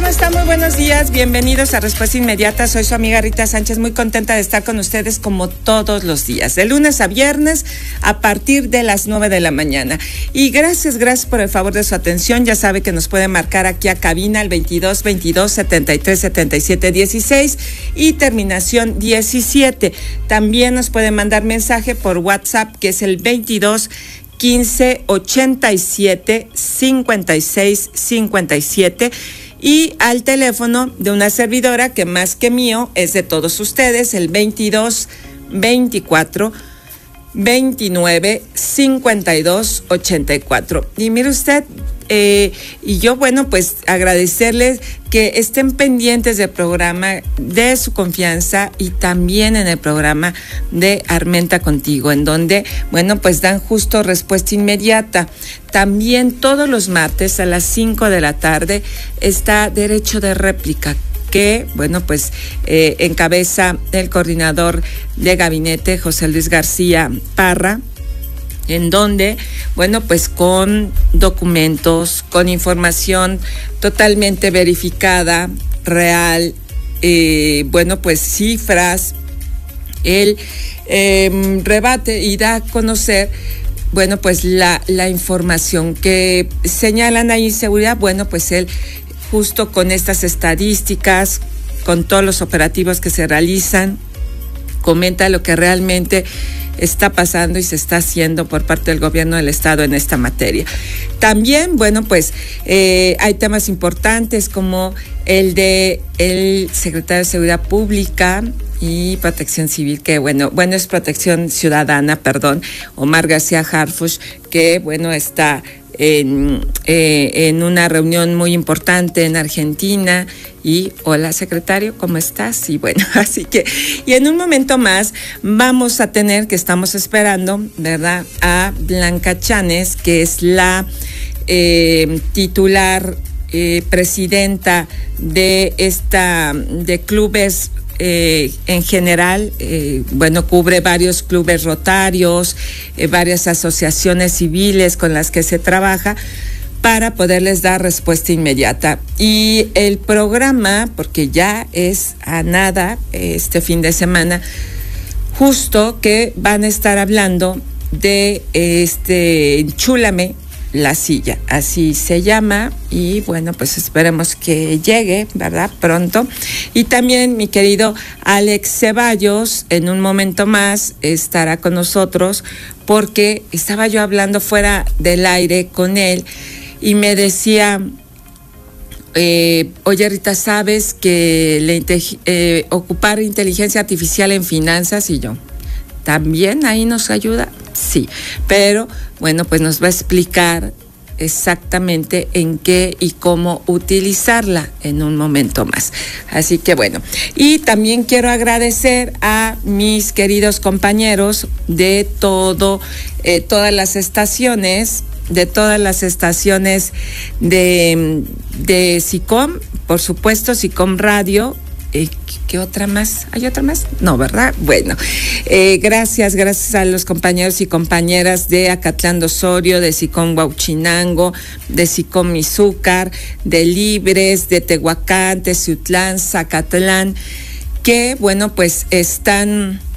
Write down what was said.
están? Muy buenos días, bienvenidos a Respuesta Inmediata. Soy su amiga Rita Sánchez, muy contenta de estar con ustedes como todos los días, de lunes a viernes a partir de las 9 de la mañana. Y gracias por el favor de su atención. Ya sabe que nos puede marcar aquí a cabina al 22 22 73 77 16 y terminación 17. También nos puede mandar mensaje por WhatsApp, que es el 22 15 87 56 57. Y al teléfono de una servidora que más que mío es de todos ustedes, el 22 24 29 52 84. Y mire usted, y yo, bueno, pues agradecerles que estén pendientes del programa, de su confianza, y también en el programa de Armenta Contigo, en donde, bueno, pues dan justo respuesta inmediata. También todos los martes a las 5 de la tarde está Derecho de Réplica, que, bueno, pues encabeza el coordinador de gabinete, José Luis García Parra, en donde, bueno, pues con documentos, con información totalmente verificada, real, bueno, pues cifras, él rebate y da a conocer, bueno, pues la información que señalan ahí inseguridad. Bueno, pues él, justo con estas estadísticas, con todos los operativos que se realizan, comenta lo que realmente está pasando y se está haciendo por parte del gobierno del estado en esta materia. También, bueno, pues hay temas importantes como el de el secretario de Seguridad Pública y Protección Civil, que bueno, es Protección Ciudadana, perdón, Omar García Harfuch, que bueno, está en una reunión muy importante en Argentina. Y hola, secretario, ¿cómo estás? Y bueno, así que, y en un momento más vamos a tener, que estamos esperando, ¿verdad?, a Blanca Chanes, que es la titular, presidenta de clubes en general. Bueno, cubre varios clubes rotarios, varias asociaciones civiles con las que se trabaja, para poderles dar respuesta inmediata. Y el programa, porque ya es a nada este fin de semana, justo que van a estar hablando de Enchúlame la silla, así se llama, y bueno, pues esperemos que llegue, ¿verdad?, pronto. Y también mi querido Alex Ceballos, en un momento más estará con nosotros, porque estaba yo hablando fuera del aire con él y me decía, oye, Rita, ¿sabes que ocupar inteligencia artificial en finanzas? Y yo, ¿también ahí nos ayuda? Sí, pero bueno, pues nos va a explicar exactamente en qué y cómo utilizarla en un momento más. Así que bueno, y también quiero agradecer a mis queridos compañeros de todas las estaciones, de SICOM, por supuesto, SICOM Radio. ¿Qué otra más? ¿Hay otra más? No, ¿verdad? Bueno, gracias a los compañeros y compañeras de Acatlán de Osorio, de SICOM Huauchinango, de SICOM Izúcar, de Libres, de Tehuacán, Teciutlán, Zacatlán, que, bueno, pues están